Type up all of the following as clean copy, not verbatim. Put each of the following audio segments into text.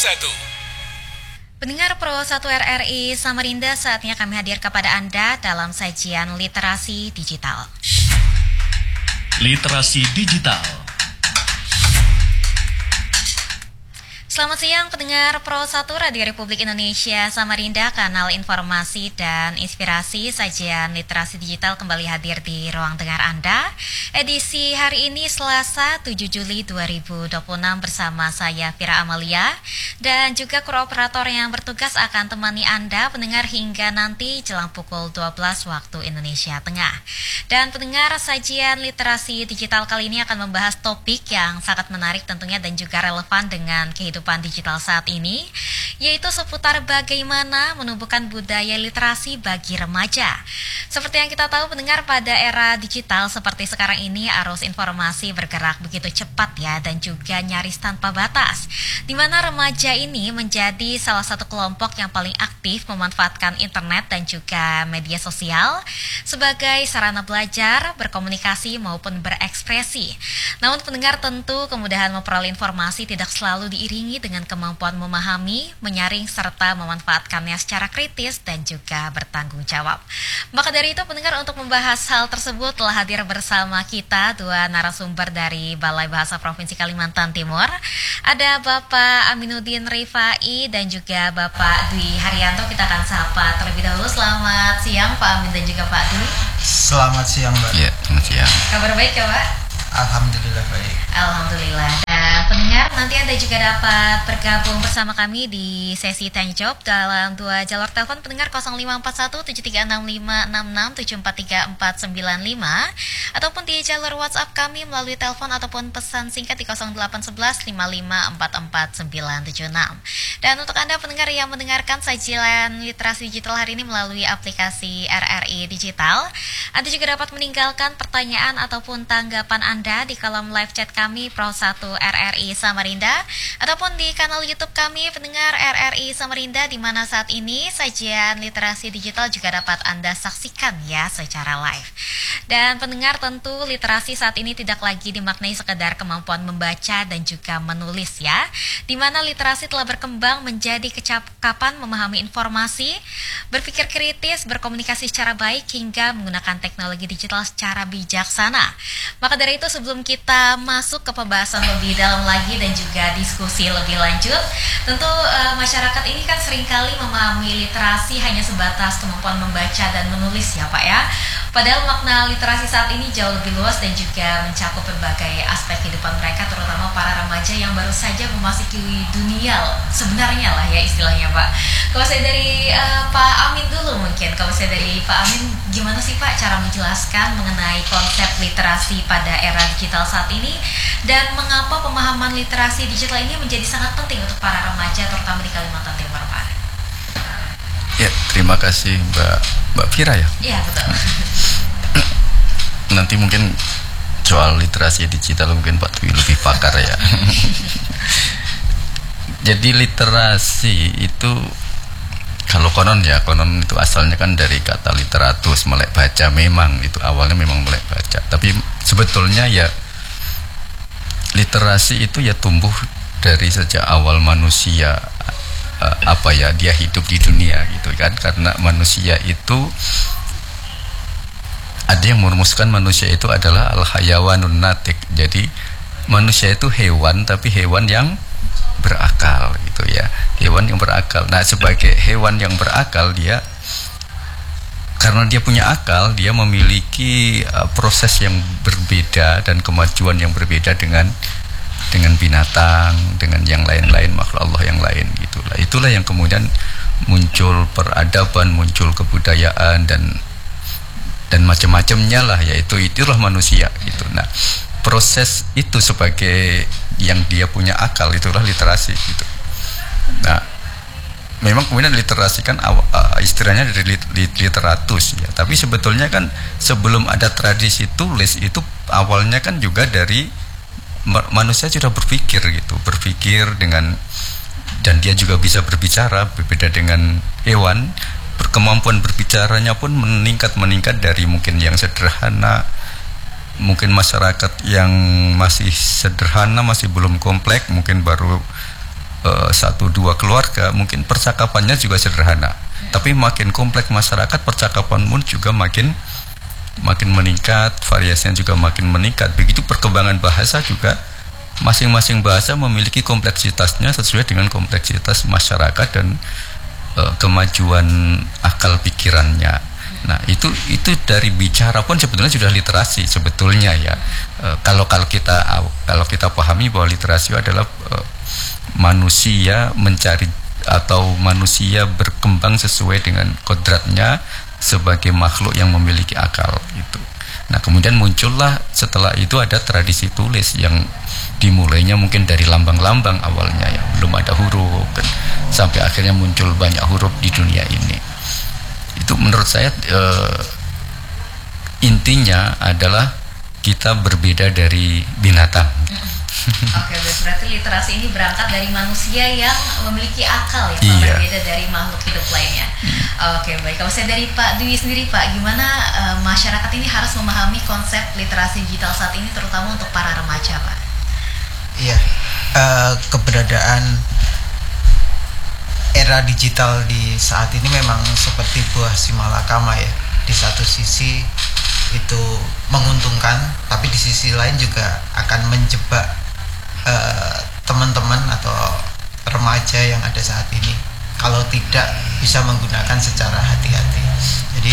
1. Pendengar Pro 1 RRI Samarinda, saatnya kami hadir kepada Anda dalam sajian literasi digital. Literasi digital. Selamat siang pendengar Pro 1 Radio Republik Indonesia Samarinda, kanal informasi dan inspirasi. Sajian literasi digital kembali hadir di ruang dengar Anda. Edisi hari ini Selasa 7 Juli 2026 bersama saya Fira Amalia dan juga kru operator yang bertugas akan temani Anda pendengar hingga nanti jelang pukul 12 waktu Indonesia Tengah. Dan pendengar, sajian literasi digital kali ini akan membahas topik yang sangat menarik tentunya dan juga relevan dengan kehidupan digital saat ini, yaitu seputar bagaimana menumbuhkan budaya literasi bagi remaja. Seperti yang kita tahu pendengar, pada era digital seperti sekarang ini arus informasi bergerak begitu cepat ya, dan juga nyaris tanpa batas, di mana remaja ini menjadi salah satu kelompok yang paling aktif memanfaatkan internet dan juga media sosial sebagai sarana belajar, berkomunikasi maupun berekspresi. Namun pendengar, tentu kemudahan memperoleh informasi tidak selalu diiringi dengan kemampuan memahami, menyaring, serta memanfaatkannya secara kritis dan juga bertanggung jawab. Maka dari itu pendengar, untuk membahas hal tersebut telah hadir bersama kita dua narasumber dari Balai Bahasa Provinsi Kalimantan Timur. Ada Bapak Aminuddin Rifai dan juga Bapak Dwi Haryanto. Kita akan sapa terlebih dahulu. Selamat siang Pak Amin dan juga Pak Dwi. Selamat siang Mbak. Iya, selamat siang. Kabar baik ya Pak? Alhamdulillah baik. Alhamdulillah. Dan pendengar, nanti Anda juga dapat bergabung bersama kami di sesi tanya jawab dalam dua jalur telepon pendengar 0541-7365-66-743495 ataupun di jalur WhatsApp kami melalui telepon ataupun pesan singkat di 0811-5544-976. Dan untuk Anda pendengar yang mendengarkan sajian literasi digital hari ini melalui aplikasi RRI Digital, Anda juga dapat meninggalkan pertanyaan ataupun tanggapan Anda di kolom live chat kami Pro 1 RRI Samarinda ataupun di kanal YouTube kami pendengar RRI Samarinda, di mana saat ini sajian literasi digital juga dapat Anda saksikan ya secara live. Dan pendengar, tentu literasi saat ini tidak lagi dimaknai sekedar kemampuan membaca dan juga menulis ya, di mana literasi telah berkembang menjadi kecakapan memahami informasi, berpikir kritis, berkomunikasi secara baik hingga menggunakan teknologi digital secara bijaksana. Maka dari itu sebelum kita masuk ke pembahasan lebih dalam lagi dan juga diskusi lebih lanjut, tentu masyarakat ini kan seringkali memahami literasi hanya sebatas kemampuan membaca dan menulis ya Pak ya. Padahal makna literasi saat ini jauh lebih luas dan juga mencakup berbagai aspek kehidupan mereka, terutama para remaja yang baru saja memasuki dunia sebenarnya lah ya istilahnya Pak. Kalau saya dari Pak Amin dulu mungkin, kalau saya dari Pak Amin, gimana sih Pak cara menjelaskan mengenai konsep literasi pada era digital saat ini dan mengapa pemahaman literasi digital ini menjadi sangat penting untuk para remaja terutama di Kalimantan Timur Pak? Ya, terima kasih Mbak Fira ya. Iya betul. Nanti mungkin soal literasi digital mungkin Pak Dwi lebih pakar ya. Jadi literasi itu kalau konon itu asalnya kan dari kata literatus, melek baca. Memang itu awalnya memang melek baca, tapi sebetulnya ya literasi itu ya tumbuh dari sejak awal manusia dia hidup di dunia gitu kan, karena manusia itu ada yang merumuskan manusia itu adalah al-hayawanun natik. Jadi manusia itu hewan, tapi hewan yang berakal gitu ya, hewan yang berakal. Nah, sebagai hewan yang berakal, dia karena dia punya akal, dia memiliki proses yang berbeda dan kemajuan yang berbeda dengan binatang, dengan yang lain-lain, makhluk Allah yang lain gitulah. Itulah yang kemudian muncul peradaban, muncul kebudayaan dan macam-macamnya lah, yaitu itulah manusia gitu. Nah, proses itu sebagai yang dia punya akal, itulah literasi gitu. Nah, memang kemudian literasi kan istilahnya dari literatus ya, tapi sebetulnya kan sebelum ada tradisi tulis itu awalnya kan juga dari manusia sudah berpikir gitu, berpikir dengan, dan dia juga bisa berbicara, berbeda dengan hewan. Kemampuan berbicaranya pun meningkat dari mungkin yang sederhana, mungkin masyarakat yang masih sederhana, masih belum kompleks, mungkin baru satu dua keluarga mungkin percakapannya juga sederhana, tapi makin kompleks masyarakat percakapan pun juga makin meningkat, variasinya juga makin meningkat. Begitu perkembangan bahasa juga, masing-masing bahasa memiliki kompleksitasnya sesuai dengan kompleksitas masyarakat dan kemajuan akal pikirannya. Nah, itu dari bicara pun sebetulnya sudah literasi sebetulnya ya. Kalau kita pahami bahwa literasi adalah manusia mencari atau manusia berkembang sesuai dengan kodratnya sebagai makhluk yang memiliki akal itu. Nah, kemudian muncullah setelah itu ada tradisi tulis yang dimulainya mungkin dari lambang-lambang awalnya ya, belum ada huruf kan, sampai akhirnya muncul banyak huruf di dunia ini. Itu menurut saya intinya adalah kita berbeda dari binatang. Oke, berarti literasi ini berangkat dari manusia yang memiliki akal ya, berbeda dari makhluk hidup lainnya. Oke, baik. Kalau saya dari Pak Dwi sendiri, Pak, gimana masyarakat ini harus memahami konsep literasi digital saat ini, terutama untuk para remaja, Pak? Iya, keberadaan era digital di saat ini memang seperti buah simalakama ya. Di satu sisi itu menguntungkan, tapi di sisi lain juga akan menjebak teman-teman atau remaja yang ada saat ini kalau tidak bisa menggunakan secara hati-hati. Jadi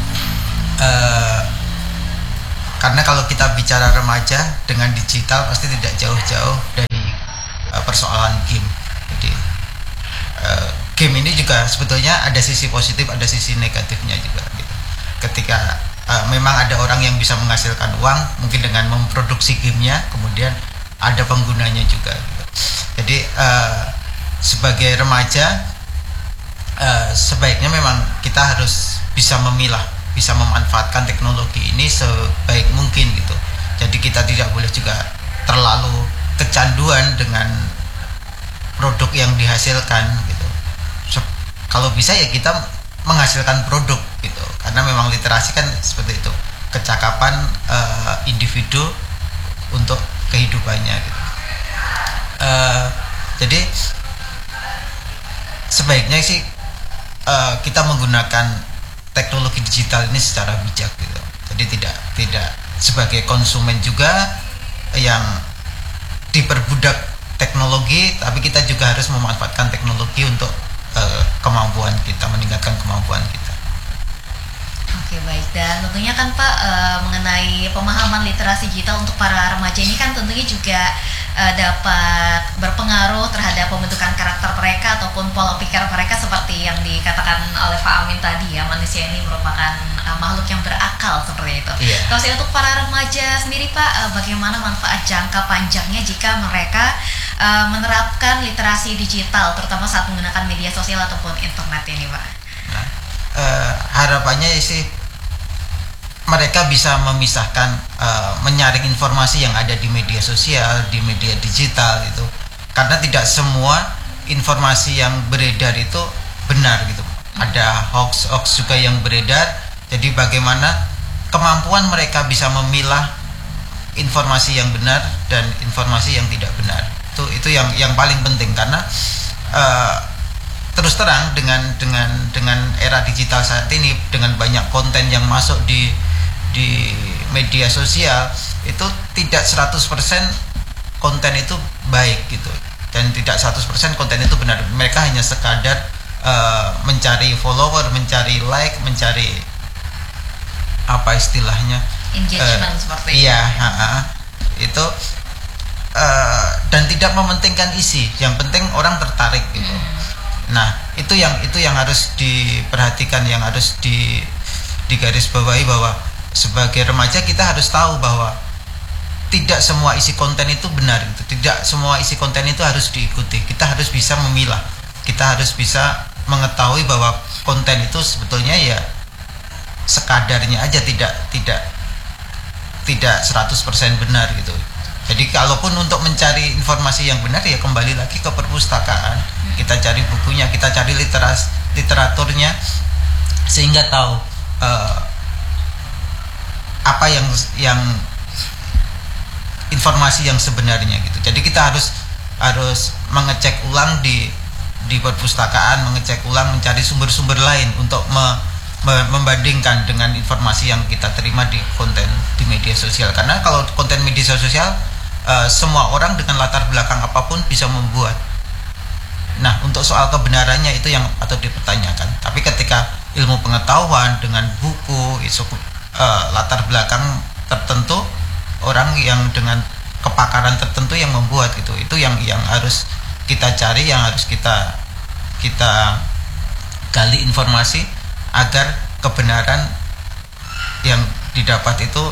karena kalau kita bicara remaja dengan digital pasti tidak jauh-jauh dari persoalan game. Jadi game ini juga sebetulnya ada sisi positif, ada sisi negatifnya juga gitu. Ketika memang ada orang yang bisa menghasilkan uang mungkin dengan memproduksi gamenya, kemudian ada penggunanya juga gitu. Jadi sebagai remaja sebaiknya memang kita harus bisa memilah, bisa memanfaatkan teknologi ini sebaik mungkin gitu. Jadi kita tidak boleh juga terlalu kecanduan dengan produk yang dihasilkan gitu. Kalau bisa ya kita menghasilkan produk gitu, karena memang literasi kan seperti itu, kecakapan individu untuk kehidupannya gitu. Jadi sebaiknya sih kita menggunakan teknologi digital ini secara bijak gitu. Jadi tidak sebagai konsumen juga yang diperbudak teknologi, tapi kita juga harus memanfaatkan teknologi untuk kemampuan kita, meningkatkan kemampuan kita. Oke, baik. Dan tentunya kan Pak, mengenai pemahaman literasi digital untuk para remaja ini kan tentunya juga dapat berpengaruh terhadap pembentukan karakter mereka ataupun pola pikir mereka, seperti yang dikatakan oleh Pak Amin tadi ya, manusia ini merupakan makhluk yang berakal seperti itu. Kalau saya untuk para remaja sendiri Pak, bagaimana manfaat jangka panjangnya jika mereka menerapkan literasi digital, terutama saat menggunakan media sosial ataupun internet ini, Pak? Nah, harapannya sih mereka bisa memisahkan menyaring informasi yang ada di media sosial, di media digital itu, karena tidak semua informasi yang beredar itu benar gitu. Ada hoax juga yang beredar. Jadi bagaimana kemampuan mereka bisa memilah informasi yang benar dan informasi yang tidak benar, itu yang paling penting. Karena terus terang dengan era digital saat ini, dengan banyak konten yang masuk di media sosial, itu tidak 100% konten itu baik gitu, dan tidak 100% konten itu benar. Mereka hanya sekadar mencari follower, mencari like, mencari apa istilahnya, engagement seperti iya, itu dan tidak mementingkan isi, yang penting orang tertarik gitu. Nah, itu yang harus diperhatikan, yang harus digarisbawahi, bahwa sebagai remaja kita harus tahu bahwa tidak semua isi konten itu benar gitu. Tidak semua isi konten itu harus diikuti. Kita harus bisa memilah. Kita harus bisa mengetahui bahwa konten itu sebetulnya ya sekadarnya aja, tidak 100% benar gitu. Jadi kalaupun untuk mencari informasi yang benar ya kembali lagi ke perpustakaan. Kita cari bukunya, kita cari literaturnya, sehingga tahu apa yang informasi yang sebenarnya gitu. Jadi kita harus harus mengecek ulang di perpustakaan, mengecek ulang, mencari sumber-sumber lain untuk membandingkan dengan informasi yang kita terima di konten di media sosial. Karena kalau konten media sosial semua orang dengan latar belakang apapun bisa membuat. Nah, untuk soal kebenarannya itu yang patut dipertanyakan. Tapi ketika ilmu pengetahuan dengan buku itu latar belakang tertentu, orang yang dengan kepakaran tertentu yang membuat gitu, itu yang harus kita cari, yang harus kita gali informasi agar kebenaran yang didapat itu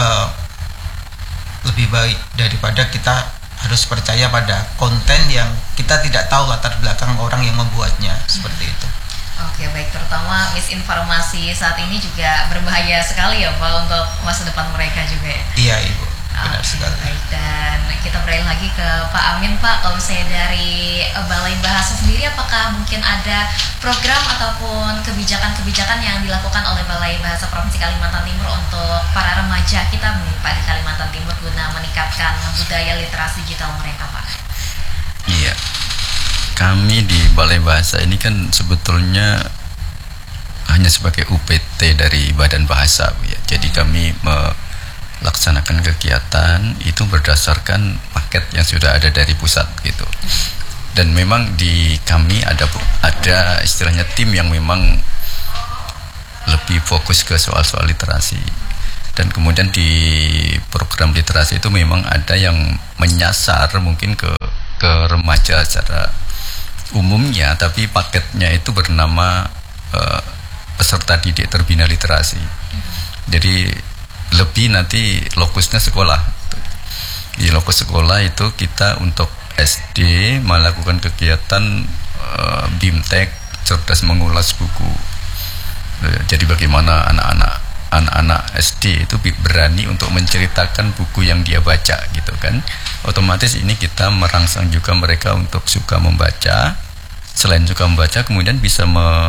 lebih baik daripada kita harus percaya pada konten yang kita tidak tahu latar belakang orang yang membuatnya, seperti itu. Oke, baik, terutama misinformasi saat ini juga berbahaya sekali ya Pak untuk masa depan mereka juga ya. Iya Ibu, benar sekali. Baik, dan kita beralih lagi ke Pak Amin. Pak, kalau saya dari Balai Bahasa sendiri, apakah mungkin ada program ataupun kebijakan-kebijakan yang dilakukan oleh Balai Bahasa Provinsi Kalimantan Timur untuk para remaja kita nih Pak di Kalimantan Timur guna meningkatkan budaya literasi digital mereka Pak? Iya, kami di Balai Bahasa ini kan sebetulnya hanya sebagai UPT dari Badan Bahasa, Bu, ya. Jadi kami melaksanakan kegiatan itu berdasarkan paket yang sudah ada dari pusat gitu. Dan memang di kami ada istilahnya tim yang memang lebih fokus ke soal-soal literasi. Dan kemudian di program literasi itu memang ada yang menyasar mungkin ke remaja secara umumnya, tapi paketnya itu bernama peserta didik terbina literasi. Jadi lebih nanti lokusnya sekolah. Di lokus sekolah itu kita untuk SD melakukan kegiatan BIMTEK, cerdas mengulas buku. Jadi bagaimana anak-anak SD itu berani untuk menceritakan buku yang dia baca gitu kan. Otomatis ini kita merangsang juga mereka untuk suka membaca. Selain suka membaca, kemudian bisa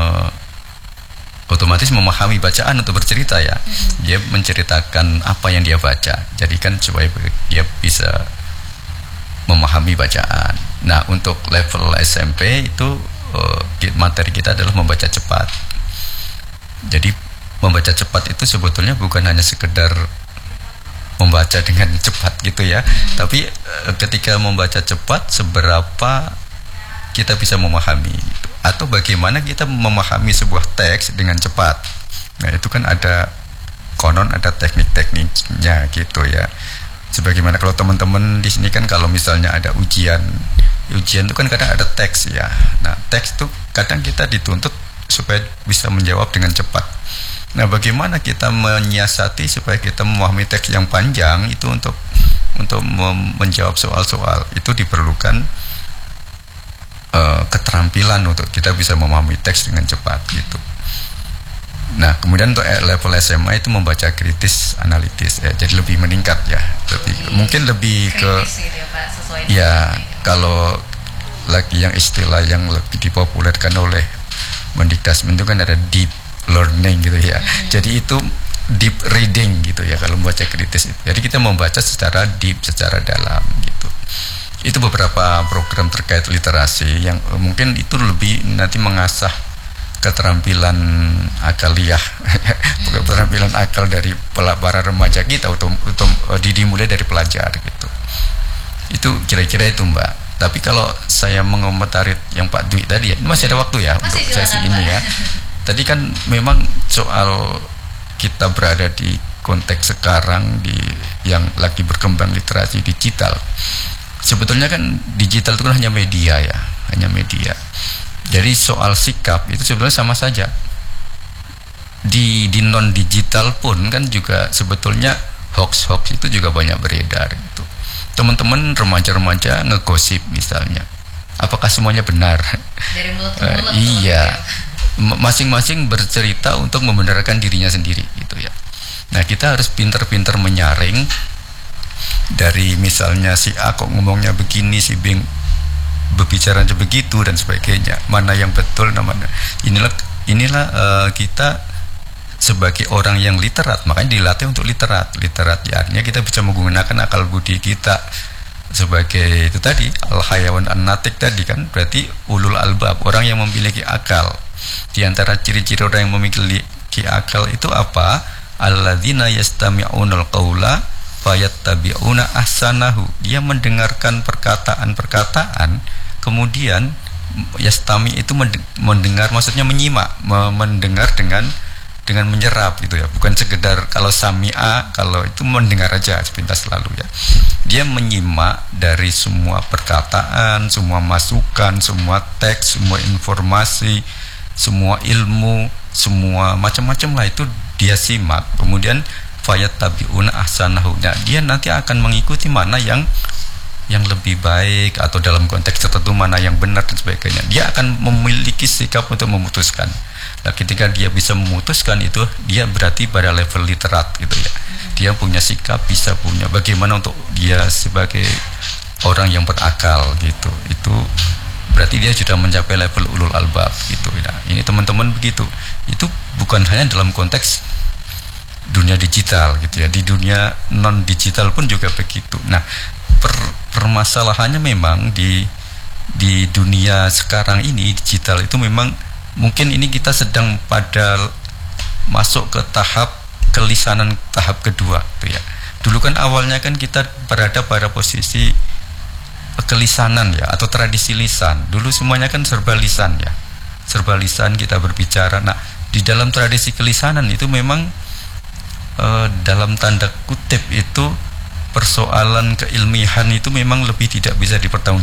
otomatis memahami bacaan untuk bercerita ya. Dia menceritakan apa yang dia baca. Jadi kan supaya dia bisa memahami bacaan. Nah, untuk level SMP itu materi kita adalah membaca cepat. Jadi membaca cepat itu sebetulnya bukan hanya sekedar membaca dengan cepat gitu ya, tapi ketika membaca cepat seberapa kita bisa memahami gitu. Atau bagaimana kita memahami sebuah teks dengan cepat. Nah, itu kan ada teknik-tekniknya gitu ya. Sebagaimana kalau teman-teman di sini kan kalau misalnya ada ujian itu kan kadang ada teks ya. Nah, teks itu kadang kita dituntut supaya bisa menjawab dengan cepat. Nah, bagaimana kita menyiasati supaya kita memahami teks yang panjang itu untuk menjawab soal-soal itu diperlukan keterampilan untuk kita bisa memahami teks dengan cepat gitu. Nah, kemudian untuk level SMA itu membaca kritis analitis ya, jadi lebih meningkat ya, mungkin lebih ke gitu ya, Pak, sesuai ya kalau lagi yang istilah yang lebih dipopulerkan oleh Mendikdasmen itu kan ada deep learning gitu ya. Jadi itu deep reading gitu ya kalau membaca kritis itu. Jadi kita membaca secara deep, secara dalam gitu. Itu beberapa program terkait literasi yang mungkin itu lebih nanti mengasah keterampilan akaliah, keterampilan akal dari para remaja kita untuk dimulai dari pelajar gitu. Itu kira-kira itu Mbak. Tapi kalau saya mengomentari yang Pak Dwi tadi ya, ini masih ada waktu ya untuk sesi ini ya. Tadi kan memang soal kita berada di konteks sekarang yang lagi berkembang literasi digital. Sebetulnya kan digital itu kan hanya media ya, hanya media. Jadi soal sikap itu sebetulnya sama saja. Di non digital pun kan juga sebetulnya hoax itu juga banyak beredar gitu. Teman-teman remaja-remaja ngegosip misalnya. Apakah semuanya benar? Dari mulut ke mulut. Iya. Masing-masing bercerita untuk membenarkan dirinya sendiri gitu ya. Nah, kita harus pintar-pintar menyaring dari misalnya si A kok ngomongnya begini, si B berbicara begitu dan sebagainya. Mana yang betul namanya. Inilah kita sebagai orang yang literat, makanya dilatih untuk literat ya, artinya kita bisa menggunakan akal budi kita sebagai itu tadi al-hayawan an-natik tadi kan, berarti ulul albab, orang yang memiliki akal. Di antara ciri-ciri orang yang memiliki akal itu apa? Alladzina yastami'unal qaula fayattabi'una ahsanahu. Dia mendengarkan perkataan-perkataan, kemudian yastami itu mendengar, maksudnya menyimak, mendengar dengan menyerap gitu ya, bukan sekedar kalau sami'a, kalau itu mendengar aja sepintas lalu ya. Dia menyimak dari semua perkataan, semua masukan, semua teks, semua informasi, semua ilmu, semua macam-macam lah itu dia simak. Kemudian fayattabi'una ahsanahu. Nah, dia nanti akan mengikuti mana yang lebih baik, atau dalam konteks tertentu mana yang benar dan sebagainya. Dia akan memiliki sikap untuk memutuskan. Nah, ketika dia bisa memutuskan itu, dia berarti pada level literat gitu ya. Dia punya sikap, bisa punya bagaimana untuk dia sebagai orang yang berakal gitu. Itu berarti dia sudah mencapai level ulul albab gitu. Nah, ini teman-teman begitu. Itu bukan hanya dalam konteks dunia digital gitu ya. Di dunia non digital pun juga begitu. Nah, permasalahannya memang di dunia sekarang ini digital itu memang mungkin ini kita sedang pada masuk ke tahap kelisanan tahap kedua gitu ya. Dulu kan awalnya kan kita berada pada posisi kelisanan ya, atau tradisi lisan. Dulu semuanya kan serba lisan ya. Serba lisan kita berbicara. Nah, di dalam tradisi kelisanan itu memang dalam tanda kutip itu persoalan keilmiahan itu memang lebih tidak bisa